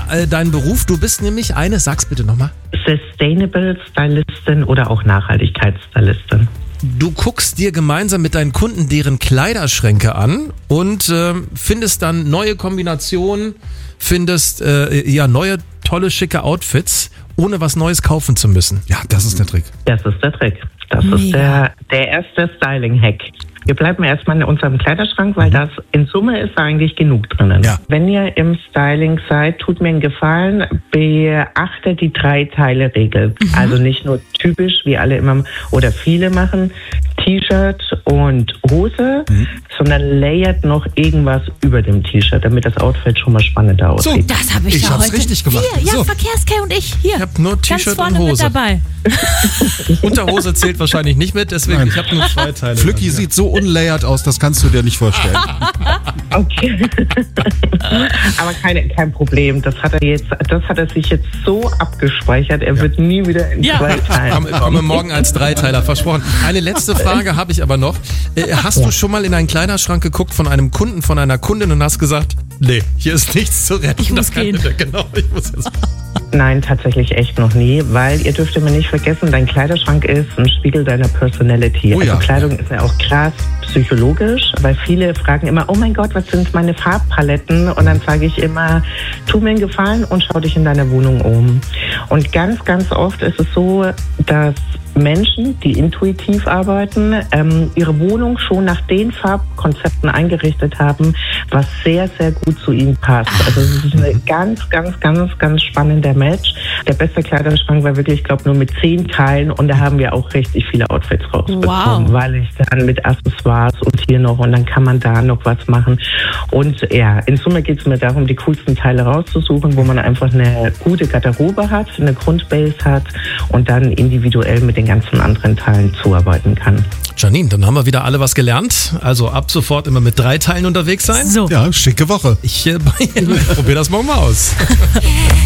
deinen Beruf. Du bist nämlich sag's bitte nochmal. Sustainable Stylistin oder auch Nachhaltigkeitsstylistin. Du guckst dir gemeinsam mit deinen Kunden deren Kleiderschränke an und findest dann neue Kombinationen, findest neue, tolle, schicke Outfits, ohne was Neues kaufen zu müssen. Ja, das ist der Trick. Das ist der Trick. Das ist der erste Styling-Hack. Wir bleiben erstmal in unserem Kleiderschrank, weil das in Summe ist eigentlich genug drinnen. Ja. Wenn ihr im Styling seid, tut mir einen Gefallen, beachtet die 3-Teile-Regel. Also nicht nur typisch, wie alle immer oder viele machen, T-Shirt und Hose, sondern layert noch irgendwas über dem T-Shirt, damit das Outfit schon mal spannender aussieht. Das habe ich Ich ja hab's heute. richtig gemacht. Hier, ja, So. Verkehrskay und ich. Hier. Ich habe nur Ganz T-Shirt vorne und mit Hose. dabei. Unterhose zählt wahrscheinlich nicht mit, deswegen ich habe nur 2 Teile. Flücki sieht so unlayert aus, das kannst du dir nicht vorstellen. Okay. Aber kein Problem. Das hat er sich jetzt so abgespeichert, er wird nie wieder in 2 Teilen Komme morgen als 3-Teiler, versprochen. Eine letzte Frage habe ich aber noch. Hast du schon mal in einen Kleiderschrank geguckt von einem Kunden, von einer Kundin und hast gesagt, nee, hier ist nichts zu retten. Ich muss gehen. Genau, ich muss jetzt. Nein, tatsächlich echt noch nie, weil ihr dürft immer nicht vergessen, dein Kleiderschrank ist ein Spiegel deiner Personality. Oh ja. Also Kleidung ist ja auch krass psychologisch, weil viele fragen immer, oh mein Gott, was sind meine Farbpaletten? Und dann sage ich immer, tu mir einen Gefallen und schau dich in deiner Wohnung um. Und ganz, ganz oft ist es so, dass Menschen, die intuitiv arbeiten, ihre Wohnung schon nach den Farbkonzepten eingerichtet haben, was sehr, sehr gut zu ihnen passt. Also es ist eine ganz, ganz, ganz, ganz spannender Match. Der beste Kleiderschrank war wirklich, ich glaube, nur mit 10 Teilen und da haben wir auch richtig viele Outfits rausbekommen, weil ich dann mit Accessoires und hier noch und dann kann man da noch was machen. Und ja, in Summe geht es mir darum, die coolsten Teile rauszusuchen, wo man einfach eine gute Garderobe hat, eine Grundbase hat und dann individuell mit den ganzen anderen Teilen zuarbeiten kann. Janine, dann haben wir wieder alle was gelernt. Also ab sofort immer mit 3 Teilen unterwegs sein. So. Ja, schicke Woche. Ich probiere das morgen mal aus.